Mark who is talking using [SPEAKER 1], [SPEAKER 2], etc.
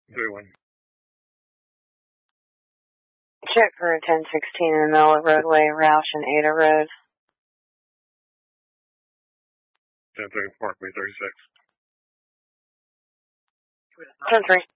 [SPEAKER 1] 3-1.
[SPEAKER 2] Check for 1016 in the middle of roadway, Roush and Ada Road.
[SPEAKER 1] 10-3, Parkway 36.
[SPEAKER 2] 10-3.